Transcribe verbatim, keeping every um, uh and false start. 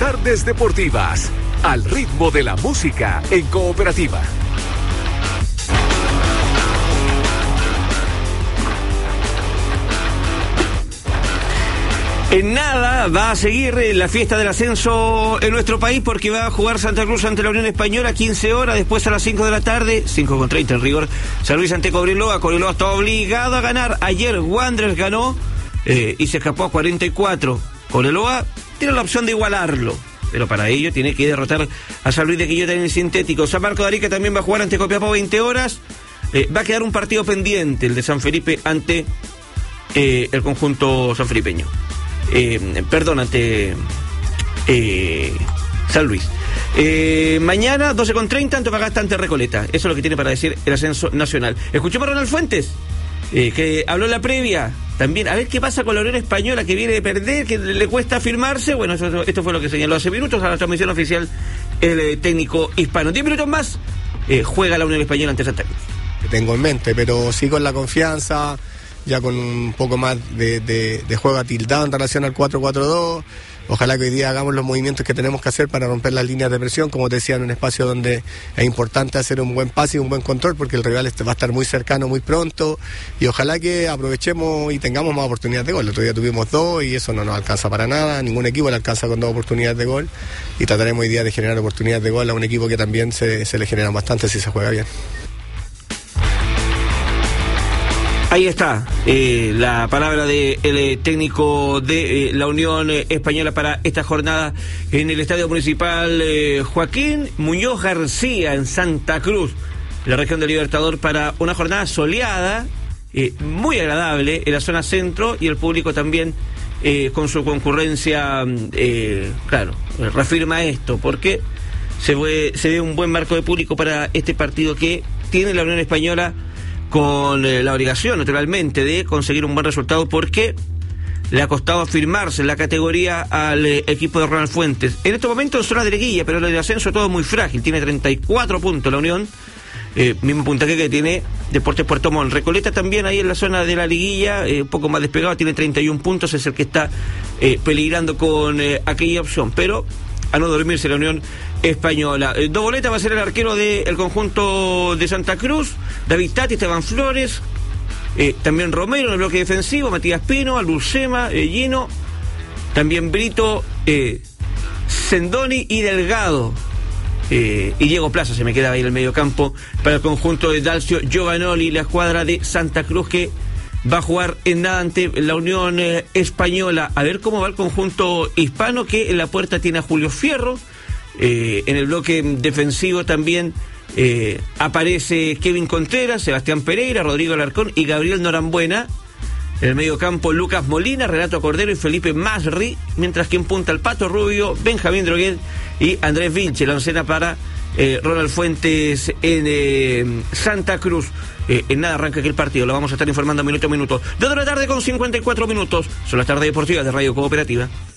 tardes deportivas, al ritmo de la música en Cooperativa. En nada va a seguir la fiesta del ascenso en nuestro país porque va a jugar Santa Cruz ante la Unión Española a quince horas, después a las cinco de la tarde, cinco con treinta en rigor, San Luis ante Cobreloa. Cobreloa está obligado a ganar. Ayer Wanderers ganó eh, y se escapó a cuarenta y cuatro. Cobreloa tiene la opción de igualarlo, pero para ello tiene que derrotar a San Luis de Quillota en el sintético. San Marco de Arica también va a jugar ante Copiapó veinte horas. Eh, va a quedar un partido pendiente, el de San Felipe ante eh, el conjunto sanfelipeño. Eh, perdón, ante eh, San Luis. Eh, mañana, doce con treinta, Antofagasta ante Recoleta. Eso es lo que tiene para decir el ascenso nacional. Escuchemos a Ronald Fuentes, eh, que habló en la previa. También, a ver qué pasa con la Unión Española, que viene de perder, que le cuesta firmarse. Bueno, eso, esto fue lo que señaló hace minutos a la transmisión oficial el eh, técnico hispano. Diez minutos más, eh, juega la Unión Española ante Santa Cruz. Tengo en mente, pero sí con la confianza, ya con un poco más de, de, de juego atildado en relación al cuatro cuatro dos. Ojalá que hoy día hagamos los movimientos que tenemos que hacer para romper las líneas de presión, como te decía, en un espacio donde es importante hacer un buen pase y un buen control, porque el rival va a estar muy cercano muy pronto, y ojalá que aprovechemos y tengamos más oportunidades de gol. El otro día tuvimos dos y eso no nos alcanza para nada, ningún equipo le alcanza con dos oportunidades de gol, y trataremos hoy día de generar oportunidades de gol a un equipo que también se, se le generan bastante si se juega bien. Ahí está eh, la palabra del de técnico de eh, la Unión Española para esta jornada en el Estadio Municipal eh, Joaquín Muñoz García en Santa Cruz, la región del Libertador, para una jornada soleada, eh, muy agradable en la zona centro, y el público también eh, con su concurrencia, eh, claro, reafirma esto, porque se ve, se ve un buen marco de público para este partido que tiene la Unión Española, con eh, la obligación, naturalmente, de conseguir un buen resultado, porque le ha costado afirmarse en la categoría al eh, equipo de Ronald Fuentes. En este momento en zona de liguilla, pero el ascenso todo muy frágil. Tiene treinta y cuatro puntos la Unión, eh, mismo puntaje que tiene Deportes Puerto Montt. Recoleta también ahí en la zona de la liguilla, eh, un poco más despegado, tiene treinta y un puntos, es el que está eh, peligrando con eh, aquella opción, pero a no dormirse la Unión Española. Eh, Doboleta va a ser el arquero del conjunto de Santa Cruz, David Tati, Esteban Flores, eh, también Romero en el bloque defensivo, Matías Pino, Albucema, eh, Gino, también Brito, eh, Sendoni y Delgado, eh, y Diego Plaza se me queda ahí en el medio campo para el conjunto de Dalcio Giovanoli, la escuadra de Santa Cruz, que va a jugar en nada ante la Unión eh, Española. A ver cómo va el conjunto hispano, que en la puerta tiene a Julio Fierro. Eh, en el bloque defensivo también eh, aparece Kevin Contreras, Sebastián Pereira, Rodrigo Alarcón y Gabriel Norambuena. En el medio campo, Lucas Molina, Renato Cordero y Felipe Masri, mientras que en punta el Pato Rubio, Benjamín Droguet y Andrés Vilche. La oncena para eh, Ronald Fuentes en eh, Santa Cruz. Eh, en nada arranca aquí el partido, lo vamos a estar informando minuto a minuto. dos de la tarde con cincuenta y cuatro minutos, son las tardes deportivas de Radio Cooperativa.